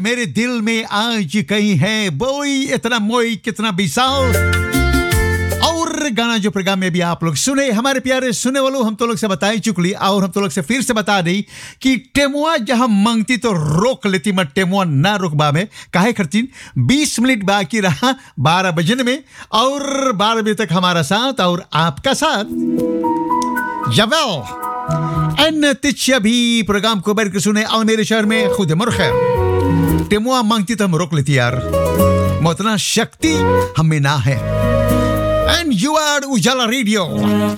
मेरे दिल में आज कहीं है बोई इतना मोई कितना विशाल। और गाना जो प्रोग्राम में भी आप लोग सुने, हमारे प्यारे सुने वालों, हम तो लोग से बता ही चुकली और हम तो लोग से फिर से बता दी कि टेमुआ जहां मांगती तो रोक लेती, मत टेमुआ ना रुकबा में काहे खर्चिन। 20 मिनट बाकी रहा 12 बजने में और 12 बजे तक हमारा साथ और आपका साथ जवेल एन तिच्छा भी प्रोग्राम को बैठ के सुने और मेरे शहर में खुद मुरखैर टेमुआ मांगती तो हम रोक लेती यार, उतना शक्ति हमें ना है। And you are Ujala Radio